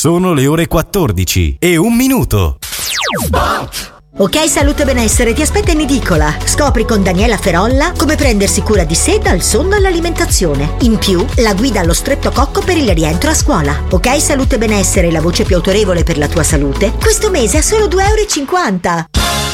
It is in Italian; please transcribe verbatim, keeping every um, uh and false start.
Sono le ore quattordici e un minuto. Ok Salute e Benessere ti aspetta in edicola. Scopri con Daniela Ferolla come prendersi cura di sé dal sonno all'alimentazione. In più, la guida allo streptococco per il rientro a scuola. Ok Salute e Benessere, la voce più autorevole per la tua salute. Questo mese a solo due euro e cinquanta.